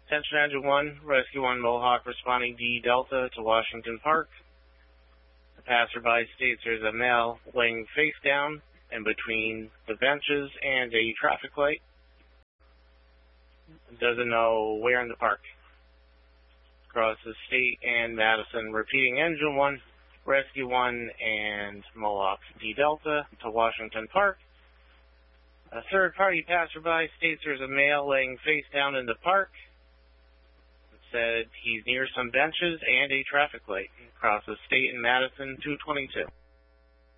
Attention Engine 1, Rescue 1 Mohawk responding D Delta to Washington Park. The passerby states there's a male laying face down in between the benches and a traffic light. Doesn't know where in the park. Across the state and Madison, repeating Engine 1, Rescue 1 and Mohawk D Delta to Washington Park. A third-party passerby states there's a male laying face down in the park. Said he's near some benches and a traffic light. Across the state in Madison, 222.